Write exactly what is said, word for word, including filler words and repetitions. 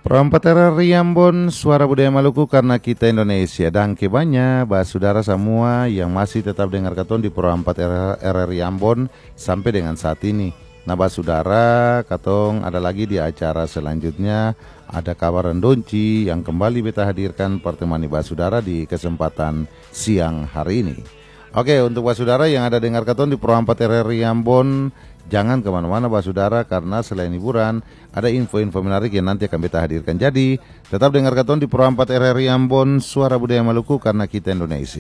Perempat R R I Ambon, Suara Budaya Maluku karena kita Indonesia. Dan kebanya, bah saudara semua yang masih tetap dengar katon di Perempat R R I Ambon sampai dengan saat ini. Nah bah saudara, katong ada lagi di acara selanjutnya. Ada kabar Rendonci yang kembali beta hadirkan pertemuan bah saudara di kesempatan siang hari ini. Oke, untuk bah saudara yang ada dengar katon di Perempat R R I Ambon, jangan kemana-mana bah saudara, karena selain hiburan ada info-info menarik yang nanti akan beta hadirkan. Jadi tetap dengar katon di Perempat R R I Ambon, Suara Budaya Maluku karena kita Indonesia.